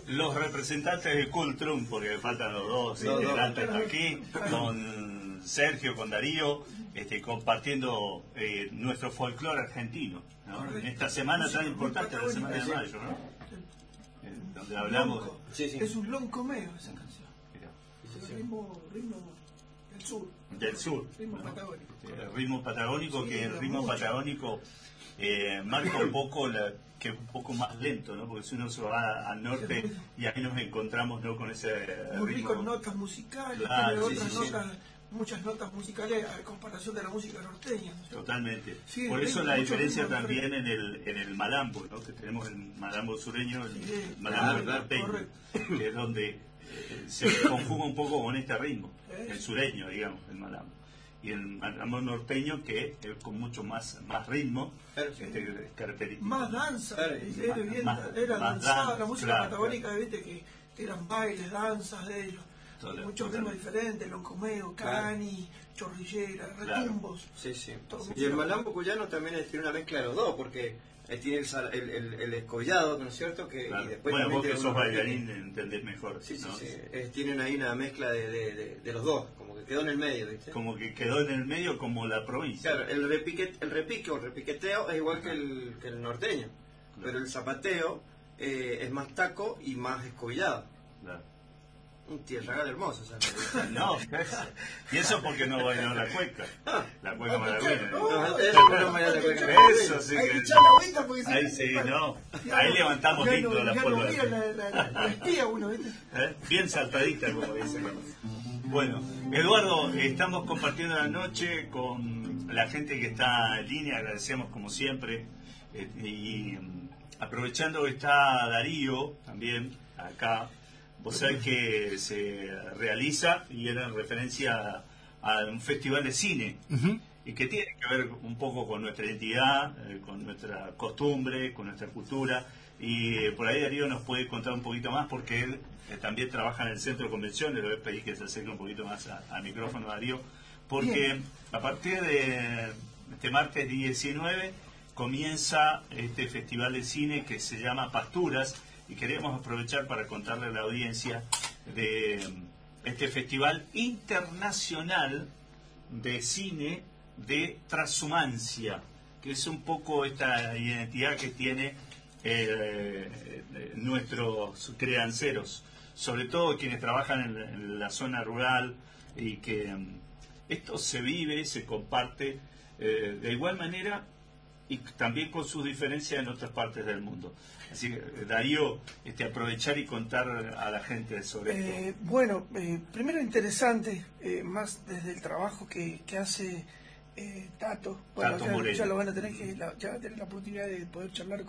los representantes de Cultrum, porque me faltan los dos integrantes aquí, con Sergio, con Darío, compartiendo nuestro folclore argentino, ¿no? En esta semana tan importante, la semana de mayo, ¿no? Donde hablamos... Es un loncomeo esa canción. Ritmo del sur. Del sur. Ritmo patagónico. Ritmo patagónico, que el ritmo patagónico marca un poco que es un poco más lento, ¿no? Porque si uno se va al norte y ahí nos encontramos, ¿no? Con ese muy ritmo. rico en notas musicales, tiene otras notas, muchas notas musicales a comparación de la música norteña, ¿no? Totalmente. Sí, por eso la diferencia ritmo también en el malambo, ¿no? Que tenemos el malambo sureño, el malambo norteño, que es donde se conjuga un poco con este ritmo, el sureño, digamos, el malambo. Y el malambo norteño, que es con mucho más ritmo, característico. Más danza, Más era danzada, danza, la música patagónica, viste, que eran bailes, danzas de ellos. Muchos ritmos diferentes, loncomeo, cani, chorrillera, retumbos. Y el malambo cuyano también tiene una mezcla de los dos, porque tiene el escollado, ¿no es cierto? Que, y después bueno, vos que sos bailarín entendés mejor. Tienen ahí una mezcla de los dos, como que quedó en el medio, ¿viste? Como que quedó en el medio como la provincia. Claro, el repique o repiqueteo es igual que el norteño, pero el zapateo es más taco y más escobillado. Un tierragal hermoso, ¿sabes? No, y eso porque no bailó la cueca. La cueca malagueña. Eso sí que... Ahí sí, no. Ahí levantamos lindo la polva. La espía uno, ¿viste? Bien saltadita, como dicen. Bueno, Eduardo, estamos compartiendo la noche con la gente que está en línea, agradecemos como siempre. Y aprovechando que está Darío también acá, vos sabés que se realiza, y era en referencia a un festival de cine, y que tiene que ver un poco con nuestra identidad, con nuestra costumbre, con nuestra cultura, y por ahí Darío nos puede contar un poquito más, porque él también trabaja en el centro de convenciones. Le voy a pedir que se acerque un poquito más al micrófono, Darío, porque a partir de este martes 19 comienza este festival de cine que se llama Pasturas, y queremos aprovechar para contarle a la audiencia de este festival internacional de cine de transhumancia, que es un poco esta identidad que tiene nuestros crianceros, sobre todo quienes trabajan en la zona rural, y que esto se vive, se comparte de igual manera, y también con sus diferencias en otras partes del mundo. Así que, Darío, aprovechar y contar a la gente sobre esto. Bueno, primero interesante, más desde el trabajo que hace Tato. Bueno, Tato Moreno. ya lo van a tener ya va a tener la oportunidad de poder charlar